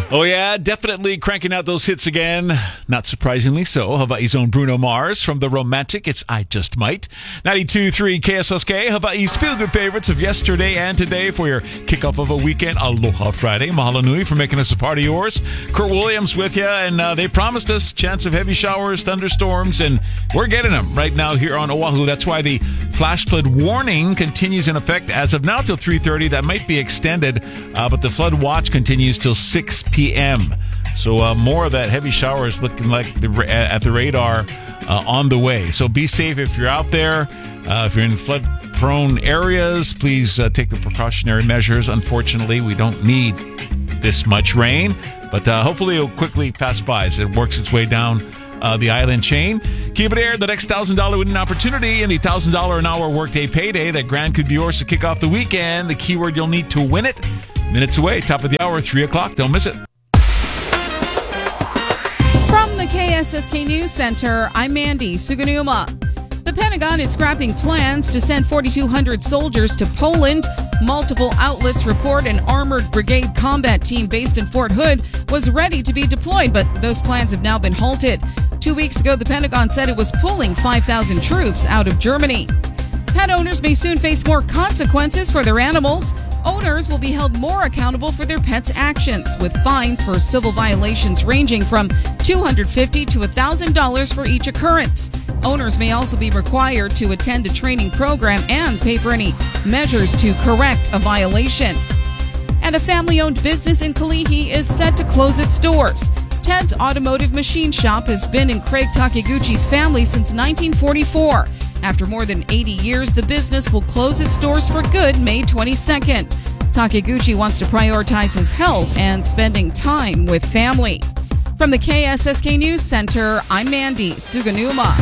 Oh, yeah, definitely cranking out those hits again. Not surprisingly so. Hawaii's own Bruno Mars from The Romantic. It's I Just Might. 92.3 KSSK, Hawaii's feel-good favorites of yesterday and today for your kickoff of a weekend. Aloha Friday. Mahalo nui for making us a part of yours. Kurt Williams with you, and they promised us chance of heavy showers, thunderstorms, and we're getting them right now here on Oahu. That's why the flash flood warning continues in effect as of now till 3:30. That might be extended, but the flood watch continues till 6 p.m. So more of that heavy showers looking like at the radar on the way. So be safe if you're out there. If you're in flood-prone areas, please take the precautionary measures. Unfortunately, we don't need this much rain, but hopefully it'll quickly pass by as it works its way down the island chain. Keep it here. The next $1,000 winning opportunity and the $1,000 an hour workday payday. That grand could be yours to kick off the weekend. The keyword you'll need to win it. Minutes away, top of the hour, 3 o'clock. Don't miss it. From the KSSK News Center, I'm Mandy Suganuma. The Pentagon is scrapping plans to send 4,200 soldiers to Poland. Multiple outlets report an armored brigade combat team based in Fort Hood was ready to be deployed, but those plans have now been halted. 2 weeks ago, the Pentagon said it was pulling 5,000 troops out of Germany. Pet owners may soon face more consequences for their animals. Owners will be held more accountable for their pets' actions, with fines for civil violations ranging from $250 to $1,000 for each occurrence. Owners may also be required to attend a training program and pay for any measures to correct a violation. And a family-owned business in Kalihi is set to close its doors. Ted's Automotive Machine Shop has been in Craig Takiguchi's family since 1944. After more than 80 years, the business will close its doors for good May 22nd. Takiguchi wants to prioritize his health and spending time with family. From the KSSK News Center, I'm Mandy Suganuma.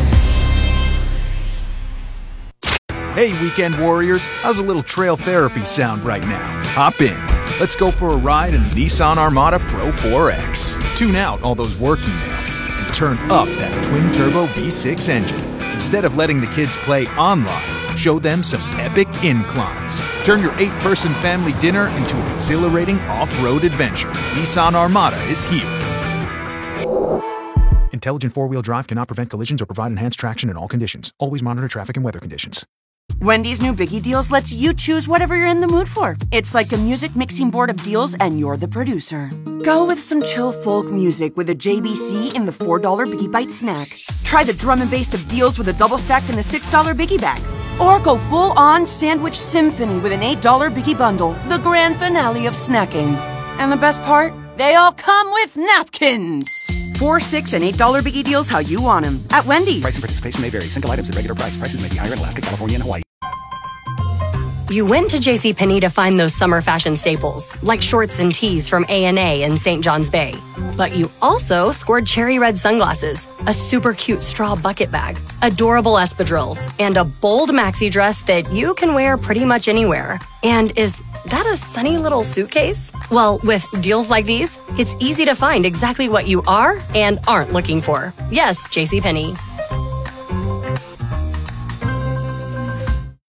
Hey, weekend warriors, how's a little trail therapy sound right now? Hop in. Let's go for a ride in the Nissan Armada Pro 4X. Tune out all those work emails and turn up that twin-turbo V6 engine. Instead of letting the kids play online, show them some epic inclines. Turn your 8-person family dinner into an exhilarating off-road adventure. Nissan Armada is here. Intelligent four-wheel drive cannot prevent collisions or provide enhanced traction in all conditions. Always monitor traffic and weather conditions. Wendy's new Biggie Deals lets you choose whatever you're in the mood for. It's like a music mixing board of deals and you're the producer. Go with some chill folk music with a JBC in the $4 Biggie Bite snack. Try the drum and bass of deals with a double stack in the $6 Biggie Bag. Or go full-on sandwich symphony with an $8 Biggie Bundle, the grand finale of snacking. And the best part? They all come with napkins. $4, $6, and $8 Biggie Deals how you want them at Wendy's. Price and participation may vary. Single items at regular price. Prices may be higher in Alaska, California, and Hawaii. You went to JCPenney to find those summer fashion staples, like shorts and tees from A&A in St. John's Bay. But you also scored cherry red sunglasses, a super cute straw bucket bag, adorable espadrilles, and a bold maxi dress that you can wear pretty much anywhere. And is that a sunny little suitcase? Well, with deals like these, it's easy to find exactly what you are and aren't looking for. Yes, JCPenney.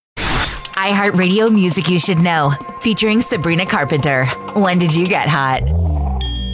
iHeartRadio Music You Should Know, featuring Sabrina Carpenter. When did you get hot?